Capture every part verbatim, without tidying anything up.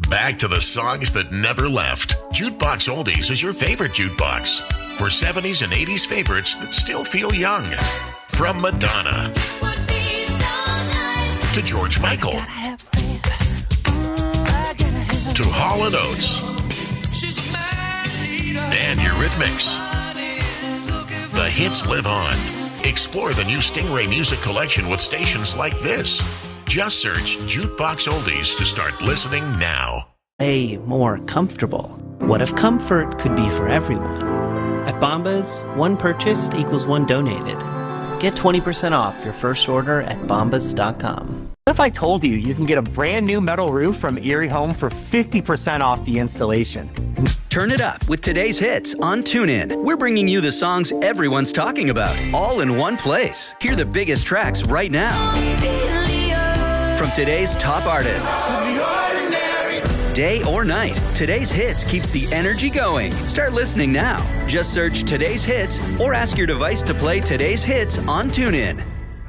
Back to the songs that never left. Jukebox Oldies is your favorite jukebox. For seventies and eighties favorites that still feel young. From Madonna to George Michael to Hall and Oates and Eurythmics. The hits live on. Explore the new Stingray Music Collection with stations like this. Just search Jukebox Oldies to start listening now. Way more comfortable. What if comfort could be for everyone? At Bombas, one purchased equals one donated. Get twenty percent off your first order at bombas dot com. What if I told you you can get a brand new metal roof from Erie Home for fifty percent off the installation? Turn it up with today's hits on TuneIn. We're bringing you the songs everyone's talking about, all in one place. Hear the biggest tracks right now from today's top artists. Day or night, today's hits keeps the energy going. Start listening now. Just search today's hits or ask your device to play today's hits on TuneIn.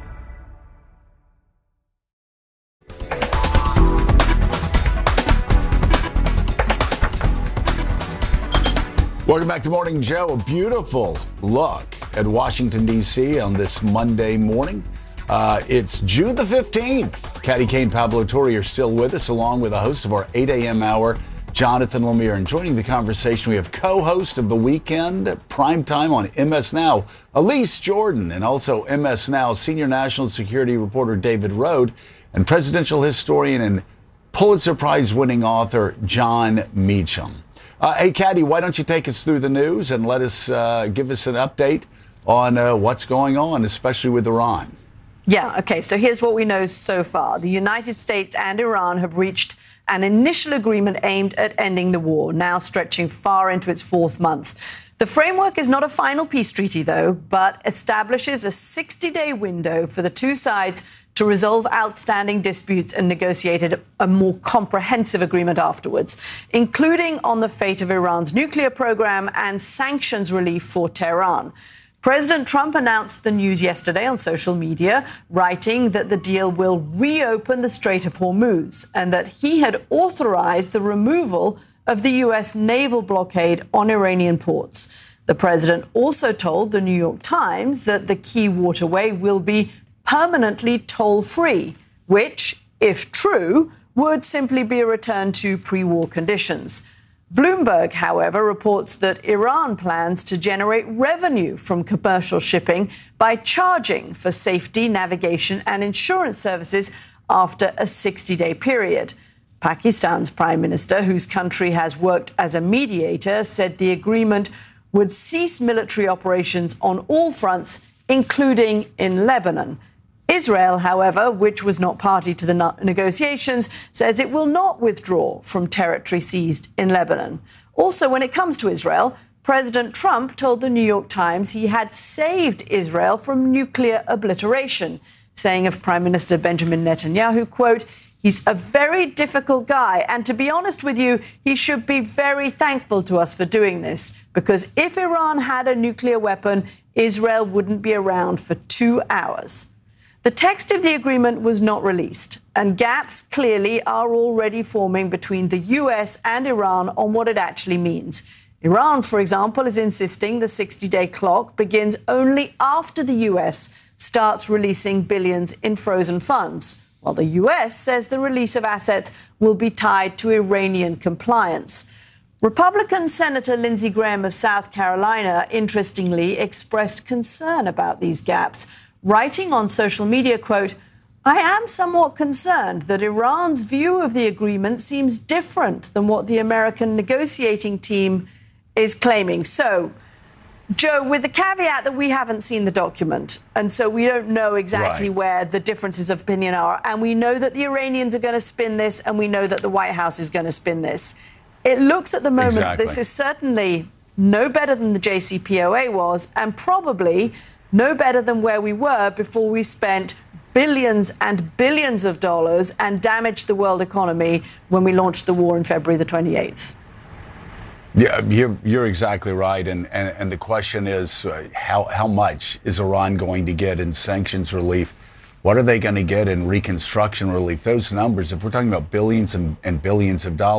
Welcome back to Morning Joe. A beautiful look at Washington, D C on this Monday morning. Uh, it's June the fifteenth. Caddy Kane, Pablo Torre are still with us, along with a host of our eight a.m. hour, Jonathan Lemire. And joining the conversation, we have co-host of the weekend, primetime on M S Now, Elise Jordan, and also M S Now senior national security reporter David Rode, and presidential historian and Pulitzer Prize-winning author Jon Meacham. Uh, hey, Caddy, why don't you take us through the news and let us uh, give us an update on uh, what's going on, especially with Iran? Yeah, okay, so here's what we know so far. The United States and Iran have reached an initial agreement aimed at ending the war, now stretching far into its fourth month. The framework is not a final peace treaty, though, but establishes a sixty-day window for the two sides to resolve outstanding disputes and negotiate a more comprehensive agreement afterwards, including on the fate of Iran's nuclear program and sanctions relief for Tehran. President Trump announced the news yesterday on social media, writing that the deal will reopen the Strait of Hormuz and that he had authorized the removal of the U S naval blockade on Iranian ports. The president also told the New York Times that the key waterway will be permanently toll-free, which, if true, would simply be a return to pre-war conditions. Bloomberg, however, reports that Iran plans to generate revenue from commercial shipping by charging for safety, navigation, and insurance services after a sixty-day period. Pakistan's prime minister, whose country has worked as a mediator, said the agreement would cease military operations on all fronts, including in Lebanon. Israel, however, which was not party to the negotiations, says it will not withdraw from territory seized in Lebanon. Also, when it comes to Israel, President Trump told the New York Times he had saved Israel from nuclear obliteration, saying of Prime Minister Benjamin Netanyahu, quote, "He's a very difficult guy, and to be honest with you, he should be very thankful to us for doing this, because if Iran had a nuclear weapon, Israel wouldn't be around for two hours." The text of the agreement was not released, and gaps clearly are already forming between the U S and Iran on what it actually means. Iran, for example, is insisting the sixty-day clock begins only after the U S starts releasing billions in frozen funds, while the U S says the release of assets will be tied to Iranian compliance. Republican Senator Lindsey Graham of South Carolina, interestingly, expressed concern about these gaps, writing on social media, quote, "I am somewhat concerned that Iran's view of the agreement seems different than what the American negotiating team is claiming." So, Joe, with the caveat that we haven't seen the document, and so we don't know exactly Right. where the differences of opinion are, and we know that the Iranians are going to spin this, and we know that the White House is going to spin this. It looks at the moment Exactly. this is certainly no better than the J C P O A was, and probably no better than where we were before we spent billions and billions of dollars and damaged the world economy when we launched the war on February the twenty-eighth. Yeah, you're, you're exactly right. And, and, and the question is, uh, how, how much is Iran going to get in sanctions relief? What are they going to get in reconstruction relief? Those numbers, if we're talking about billions and, and billions of dollars,